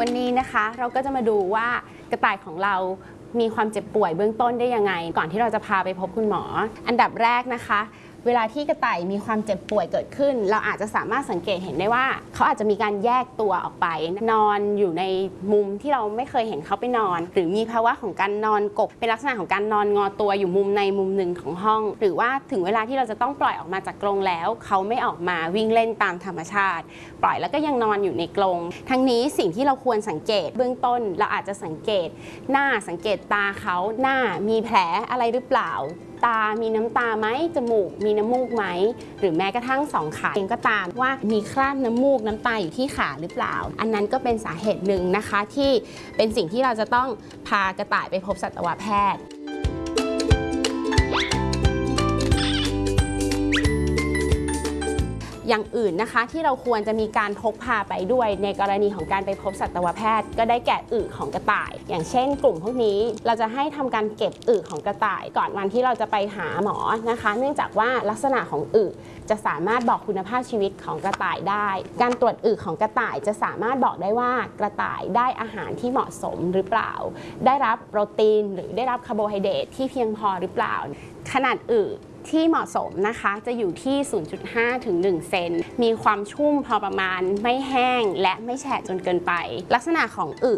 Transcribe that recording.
วันนี้นะคะเราก็จะมาดูว่ากระต่ายของเรามีความเจ็บป่วยเบื้องต้นได้ยังไงก่อนที่เราจะพาไปพบคุณหมออันดับแรกนะคะเวลาที่กระต่ายมีความเจ็บป่วยเกิดขึ้นเราอาจจะสามารถสังเกตเห็นได้ว่าเขาอาจจะมีการแยกตัวออกไปนอนอยู่ในมุมที่เราไม่เคยเห็นเขาไปนอนหรือมีภาวะของการนอนกกเป็นลักษณะของการนอนงอตัวอยู่มุมในมุมหนึ่งของห้องหรือว่าถึงเวลาที่เราจะต้องปล่อยออกมาจากกรงแล้วเขาไม่ออกมาวิ่งเล่นตามธรรมชาติปล่อยแล้วก็ยังนอนอยู่ในกรงทั้งนี้สิ่งที่เราควรสังเกตเบื้องต้นเราอาจจะสังเกตหน้าสังเกตตาเขาหน้ามีแผลอะไรหรือเปล่าตามีน้ำตาไหมจมูกมีน้ำมูกไหมหรือแม้กระทั่งสองขาเองก็ตามว่ามีคราบน้ำมูกน้ำตาอยู่ที่ขาหรือเปล่าอันนั้นก็เป็นสาเหตุหนึ่งนะคะที่เป็นสิ่งที่เราจะต้องพากระต่ายไปพบสัตวแพทย์อย่างอื่นนะคะที่เราควรจะมีการพกพาไปด้วยในกรณีของการไปพบสัตวแพทย์ก็ได้แก่อึของกระต่ายอย่างเช่นกลุ่มพวกนี้เราจะให้ทำการเก็บอึของกระต่ายก่อนวันที่เราจะไปหาหมอนะคะเนื่องจากว่าลักษณะของอึจะสามารถบอกคุณภาพชีวิตของกระต่ายได้การตรวจอึของกระต่ายจะสามารถบอกได้ว่ากระต่ายได้อาหารที่เหมาะสมหรือเปล่าได้รับโปรตีนหรือได้รับคาร์โบไฮเดรตที่เพียงพอหรือเปล่าขนาดอึที่เหมาะสมนะคะจะอยู่ที่ 0.5 ถึง 1 เซนมีความชุ่มพอประมาณไม่แห้งและไม่แฉะจนเกินไปลักษณะของอึ